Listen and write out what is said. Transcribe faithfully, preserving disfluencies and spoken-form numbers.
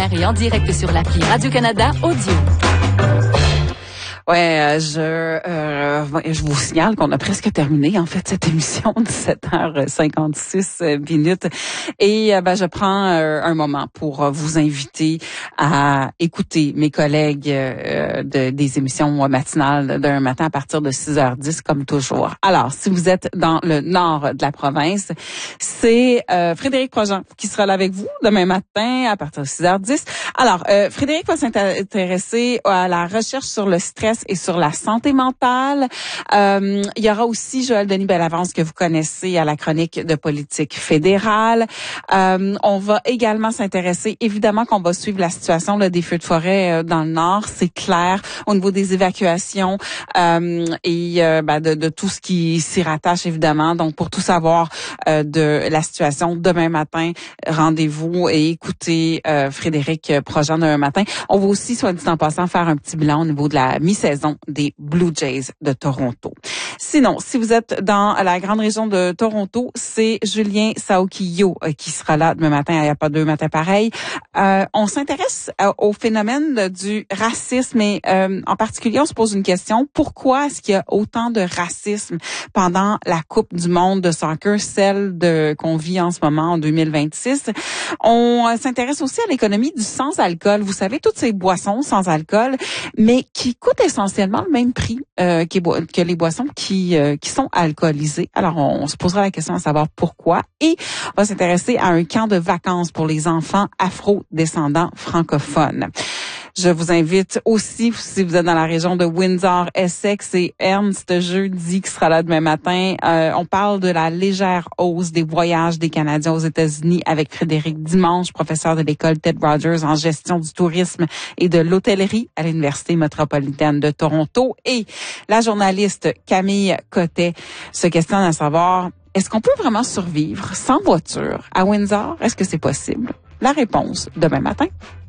mer et en direct sur l'appli Radio-Canada Audio. Ouais, euh, je euh, je vous signale qu'on a presque terminé en fait cette émission de sept heures cinquante-six minutes et euh, ben je prends euh, un moment pour vous inviter à écouter mes collègues euh, de des émissions matinales d'un matin à partir de six heures dix comme toujours. Alors, si vous êtes dans le nord de la province, c'est euh, Frédéric Projean qui sera là avec vous demain matin à partir de six heures dix. Alors, euh, Frédéric va s'intéresser à la recherche sur le stress et sur la santé mentale. Euh, il y aura aussi Joël Denis Bellavance que vous connaissez à la chronique de politique fédérale. Euh, on va également s'intéresser, évidemment qu'on va suivre la situation là, des feux de forêt euh, dans le nord, c'est clair, au niveau des évacuations euh, et euh, ben, de, de tout ce qui s'y rattache évidemment. Donc pour tout savoir euh, de la situation demain matin, rendez-vous et écoutez euh, Frédéric Projean demain matin. On va aussi, soit dit en passant, faire un petit bilan au niveau de la mi-saison des Blue Jays de Toronto. Sinon, si vous êtes dans la grande région de Toronto, c'est Julien Saoki-Yo euh, qui sera là demain matin. Il n'y a pas deux matins pareils. Euh, on s'intéresse euh, au phénomène du racisme et euh, en particulier, on se pose une question. Pourquoi est-ce qu'il y a autant de racisme pendant la Coupe du monde de soccer, celle de qu'on vit en ce moment en deux mille vingt-six? On euh, s'intéresse aussi à l'économie du sans-alcool. Vous savez, toutes ces boissons sans alcool, mais qui coûtent essentiellement le même prix euh, que les boissons qui euh, qui sont alcoolisées. Alors, on, on se posera la question à savoir pourquoi. Et on va s'intéresser à un camp de vacances pour les enfants afro-descendants francophones. Je vous invite aussi, si vous êtes dans la région de Windsor, Essex et Ernst, jeudi, qui sera là demain matin. Euh, on parle de la légère hausse des voyages des Canadiens aux États-Unis avec Frédéric Dimanche, professeur de l'école Ted Rogers en gestion du tourisme et de l'hôtellerie à l'Université métropolitaine de Toronto. Et la journaliste Camille Cottet se questionne à savoir, est-ce qu'on peut vraiment survivre sans voiture à Windsor? Est-ce que c'est possible? La réponse demain matin.